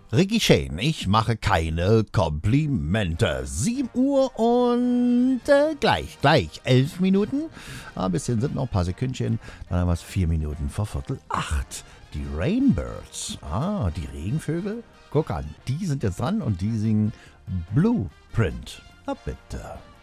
Ricky Shane, ich mache keine Komplimente. 7 Uhr und gleich 11 Minuten. Ein bisschen sind noch ein paar Sekündchen. Dann haben wir es 4 Minuten vor Viertel 8. Die Rainbirds, die Regenvögel. Guck an, die sind jetzt dran und die singen Blueprint. Na bitte.